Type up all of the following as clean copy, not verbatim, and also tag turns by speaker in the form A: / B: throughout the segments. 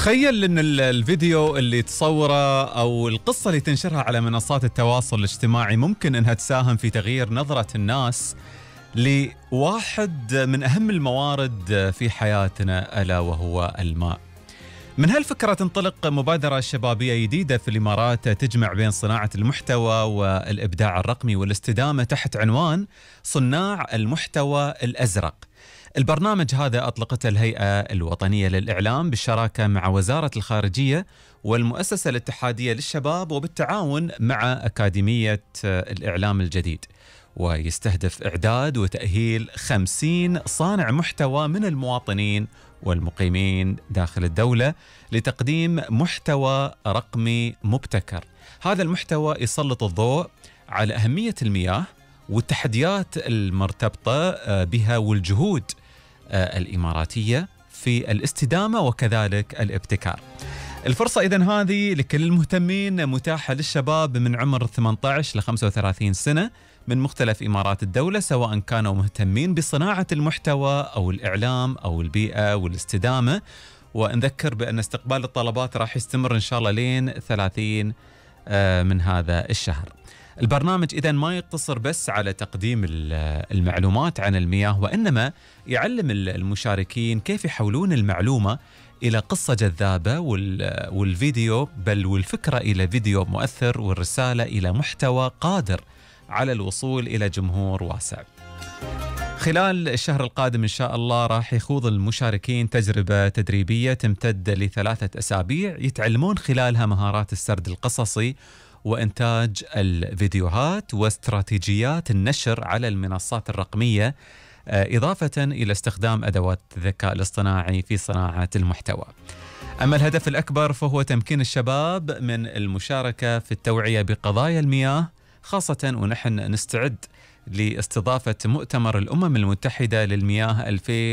A: تخيل ان الفيديو اللي تصوره او القصة اللي تنشرها على منصات التواصل الاجتماعي ممكن انها تساهم في تغيير نظرة الناس لواحد من اهم الموارد في حياتنا الا وهو الماء. من هالفكرة تنطلق مبادرة شبابية جديدة في الإمارات تجمع بين صناعة المحتوى والإبداع الرقمي والاستدامة تحت عنوان صناع المحتوى الأزرق. البرنامج هذا أطلقته الهيئة الوطنية للإعلام بالشراكة مع وزارة الخارجية والمؤسسة الاتحادية للشباب وبالتعاون مع أكاديمية الإعلام الجديد، ويستهدف إعداد وتأهيل 50 صانع محتوى من المواطنين والمقيمين داخل الدولة لتقديم محتوى رقمي مبتكر. هذا المحتوى يسلط الضوء على أهمية المياه والتحديات المرتبطة بها والجهود الإماراتية في الاستدامة وكذلك الابتكار. الفرصة إذن هذه لكل المهتمين متاحة للشباب من عمر 18 ل 35 سنة من مختلف إمارات الدولة، سواء كانوا مهتمين بصناعة المحتوى أو الإعلام أو البيئة والاستدامة. ونذكر بأن استقبال الطلبات راح يستمر إن شاء الله لين 30 من هذا الشهر. البرنامج إذن ما يقتصر بس على تقديم المعلومات عن المياه، وإنما يعلم المشاركين كيف يحولون المعلومة إلى قصة جذابة والفيديو والفكرة إلى فيديو مؤثر والرسالة إلى محتوى قادر على الوصول إلى جمهور واسع. خلال الشهر القادم إن شاء الله راح يخوض المشاركين تجربة تدريبية تمتد ل3 أسابيع يتعلمون خلالها مهارات السرد القصصي وإنتاج الفيديوهات واستراتيجيات النشر على المنصات الرقمية، إضافة إلى استخدام أدوات الذكاء الاصطناعي في صناعة المحتوى. أما الهدف الأكبر فهو تمكين الشباب من المشاركة في التوعية بقضايا المياه خاصة، ونحن نستعد لاستضافة مؤتمر الأمم المتحدة للمياه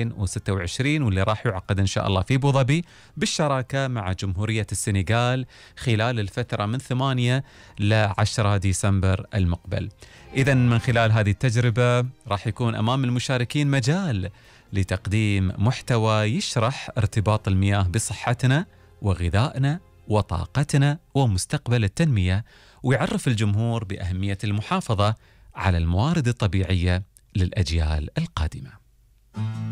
A: 2026 واللي راح يعقد إن شاء الله في أبو ظبي بالشراكة مع جمهورية السنغال خلال الفترة من 8 ل 10 ديسمبر المقبل. إذن من خلال هذه التجربة راح يكون أمام المشاركين مجال لتقديم محتوى يشرح ارتباط المياه بصحتنا وغذائنا وطاقتنا ومستقبل التنمية، ويعرف الجمهور بأهمية المحافظة على الموارد الطبيعية للأجيال القادمة.